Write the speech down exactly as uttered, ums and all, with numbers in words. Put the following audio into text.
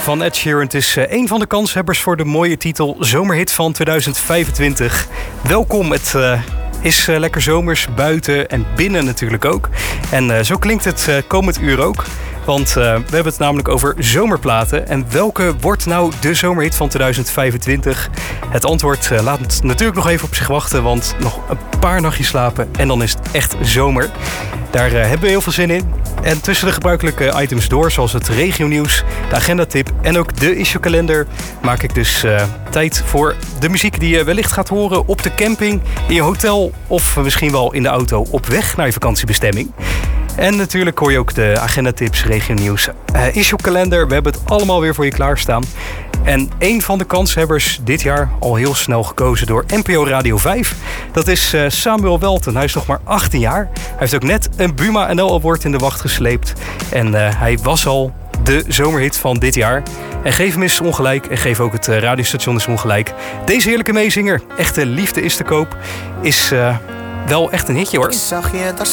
van Ed Sheeran. Het is een van de kanshebbers voor de mooie titel Zomerhit van tweeduizend vijfentwintig. Welkom, het uh, is uh, lekker zomers, buiten en binnen natuurlijk ook. En uh, zo klinkt het uh, komend uur ook. Want uh, we hebben het namelijk over zomerplaten. En welke wordt nou de zomerhit van tweeduizend vijfentwintig? Het antwoord uh, laat natuurlijk nog even op zich wachten. Want nog een paar nachtjes slapen en dan is het echt zomer. Daar uh, hebben we heel veel zin in. En tussen de gebruikelijke items door, zoals het regionieuws, de agendatip en ook de issuekalender, maak ik dus uh, tijd voor de muziek die je wellicht gaat horen op de camping, in je hotel of misschien wel in de auto op weg naar je vakantiebestemming. En natuurlijk hoor je ook de agendatips, regionieuws, uh, issuekalender. We hebben het allemaal weer voor je klaarstaan. En een van de kanshebbers dit jaar al heel snel gekozen door N P O Radio vijf. Dat is uh, Samuel Welten. Hij is nog maar achttien jaar. Hij heeft ook net een Buma N L Award in de wacht gesleept. En uh, hij was al de zomerhit van dit jaar. En geef hem eens ongelijk en geef ook het uh, radiostation eens ongelijk. Deze heerlijke meezinger, Echte Liefde is te koop, is uh, wel echt een hitje hoor. Zag je dat